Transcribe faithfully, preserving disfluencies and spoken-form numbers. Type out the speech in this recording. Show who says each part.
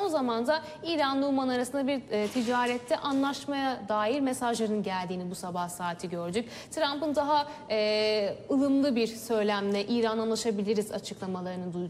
Speaker 1: o zaman da İran'la Umman arasında bir e, ticarette anlaşmaya dair mesajların geldiğini bu sabah saati gördük. Trump'ın daha e, ılımlı bir söylemle İran'la anlaşabiliriz açıklamalarını duyduk.